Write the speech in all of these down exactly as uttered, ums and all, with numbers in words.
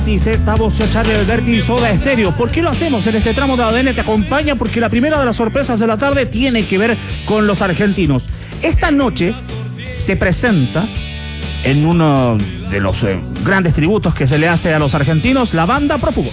Cerati, Zeta Bosio, Charlie Alberti y Soda Stereo. ¿Por qué lo hacemos en este tramo de A D N Te Acompaña? Porque la primera de las sorpresas de la tarde tiene que ver con los argentinos. Esta noche se presenta en uno de los eh, grandes tributos que se le hace a los argentinos, la banda Prófugos.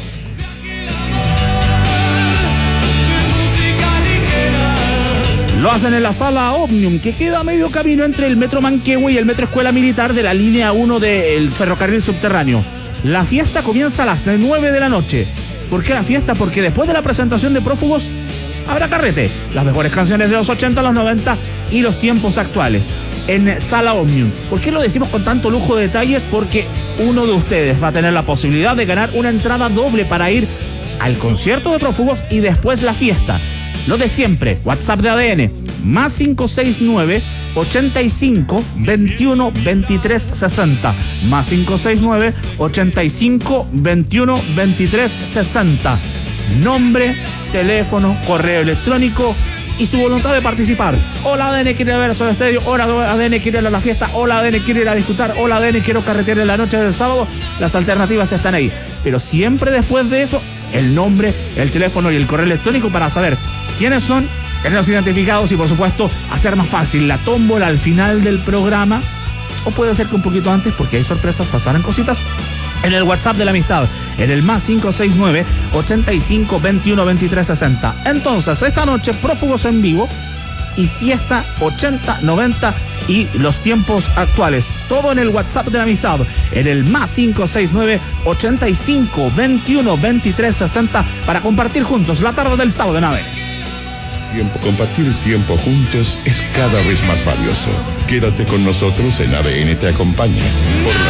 Lo hacen en la sala Omnium, que queda a medio camino entre el Metro Manquehue y el Metro Escuela Militar de la línea uno del ferrocarril subterráneo. La fiesta comienza a las nueve de la noche. ¿Por qué la fiesta? Porque después de la presentación de Prófugos habrá carrete. Las mejores canciones de los ochenta, los noventa y los tiempos actuales. En Sala Omnium. ¿Por qué lo decimos con tanto lujo de detalles? Porque uno de ustedes va a tener la posibilidad de ganar una entrada doble para ir al concierto de Prófugos y después la fiesta. Lo de siempre, WhatsApp de A D N, más cinco seis nueve, ochenta y cinco, veintiuno, veintitrés, sesenta. Más cinco seis nueve, ochenta y cinco, veintiuno, veintitrés, sesenta. Nombre, teléfono, correo electrónico y su voluntad de participar. Hola A D N, quiero ir a ver a Soda Stereo. Hola A D N, quiero ir a la fiesta. Hola A D N, quiero ir a disfrutar. Hola A D N, quiero carretear en la noche del sábado. Las alternativas están ahí. Pero siempre después de eso, el nombre, el teléfono y el correo electrónico para saber quiénes son, tenerlos identificados y por supuesto hacer más fácil la tómbola al final del programa. O puede ser que un poquito antes, porque hay sorpresas, pasarán cositas. En el WhatsApp de la amistad, en el más cinco seis nueve, ochenta y cinco, veintiuno, veintitrés, sesenta. Entonces, esta noche, Prófugos en vivo y fiesta ochenta, noventa y los tiempos actuales. Todo en el WhatsApp de la amistad, en el más cinco seis nueve, ochenta y cinco, veintiuno, veintitrés, sesenta, para compartir juntos la tarde del sábado en A D N. Tiempo, compartir tiempo juntos es cada vez más valioso. Quédate con nosotros en A D N Te Acompaña por la